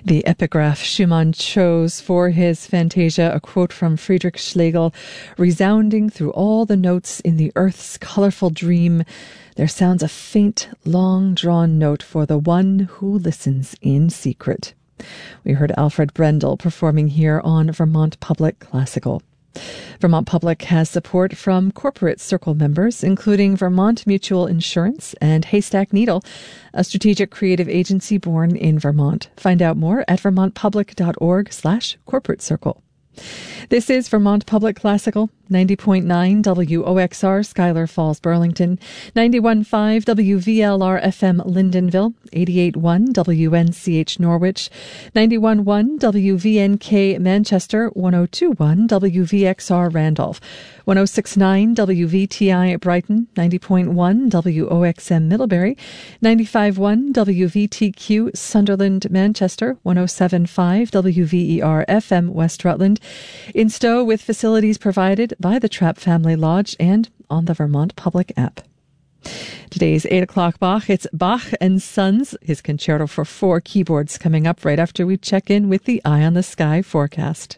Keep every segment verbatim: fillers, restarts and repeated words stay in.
The epigraph Schumann chose for his Fantasia, a quote from Friedrich Schlegel: "Resounding through all the notes in the earth's colorful dream, there sounds a faint, long-drawn note for the one who listens in secret." We heard Alfred Brendel performing here on Vermont Public Classical. Vermont Public has support from corporate circle members, including Vermont Mutual Insurance and Haystack Needle, a strategic creative agency born in Vermont. Find out more at vermontpublic.org slash corporate circle. This is Vermont Public Classical, ninety point nine W O X R Schuyler Falls, Burlington, ninety-one point five W V L R F M Lyndonville, eighty-eight point one W N C H Norwich, ninety-one point one W V N K Manchester, one oh two point one W V X R Randolph, one oh six point nine W V T I Brighton, ninety point one W O X M Middlebury, ninety-five point one W V T Q Sunderland Manchester, one oh seven point five W V E R F M West Rutland, in Stowe with facilities provided by the Trapp Family Lodge and on the Vermont Public app. Today's eight o'clock Bach, it's Bach and Sons, his concerto for four keyboards, coming up right after we check in with the Eye on the Sky forecast.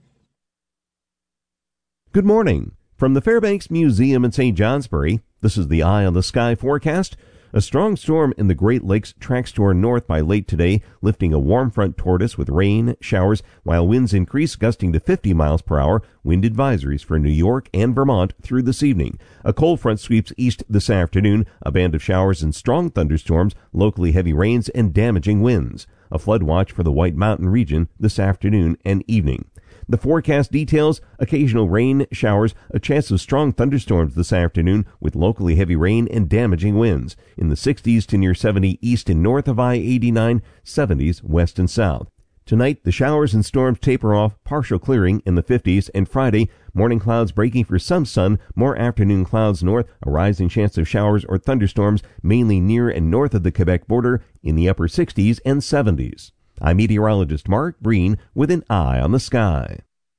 Good morning. From the Fairbanks Museum in Saint Johnsbury, this is the Eye on the Sky forecast. A strong storm in the Great Lakes tracks to our north by late today, lifting a warm front toward us with rain, showers, while winds increase, gusting to fifty miles per hour. Wind advisories for New York and Vermont through this evening. A cold front sweeps east this afternoon, a band of showers and strong thunderstorms, locally heavy rains and damaging winds. A flood watch for the White Mountain region this afternoon and evening. The forecast details: occasional rain, showers, a chance of strong thunderstorms this afternoon with locally heavy rain and damaging winds. In the sixties to near seventy east and north of I eighty-nine, seventies west and south. Tonight, the showers and storms taper off, partial clearing in the fifties, and Friday, morning clouds breaking for some sun, more afternoon clouds north, a rising chance of showers or thunderstorms mainly near and north of the Quebec border in the upper sixties and seventies. I'm meteorologist Mark Breen with an Eye on the Sky.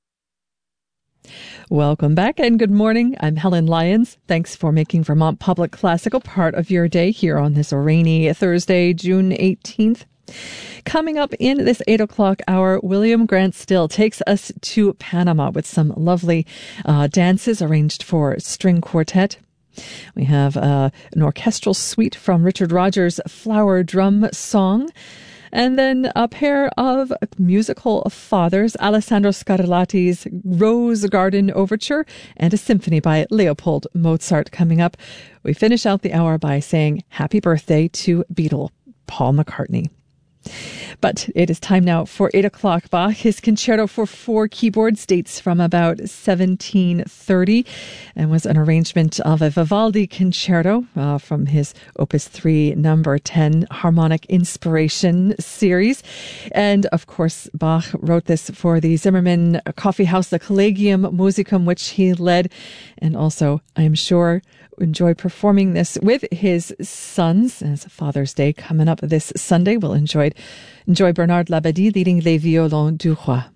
Welcome back and good morning. I'm Helen Lyons. Thanks for making Vermont Public Classical part of your day here on this rainy Thursday, June eighteenth. Coming up in this eight o'clock hour, William Grant Still takes us to Panama with some lovely uh, dances arranged for string quartet. We have uh, an orchestral suite from Richard Rogers' Flower Drum Song. And then a pair of musical fathers, Alessandro Scarlatti's Rose Garden Overture and a symphony by Leopold Mozart coming up. We finish out the hour by saying happy birthday to Beatle Paul McCartney. But it is time now for eight o'clock Bach. His concerto for four keyboards dates from about seventeen thirty and was an arrangement of a Vivaldi concerto uh, from his Opus three, number ten, Harmonic Inspiration series. And of course, Bach wrote this for the Zimmermann Coffee House, the Collegium Musicum, which he led. And also, I am sure, enjoyed performing this with his sons as Father's Day coming up this Sunday. We'll enjoy, enjoy Bernard Labadie leading Les Violons du Roi.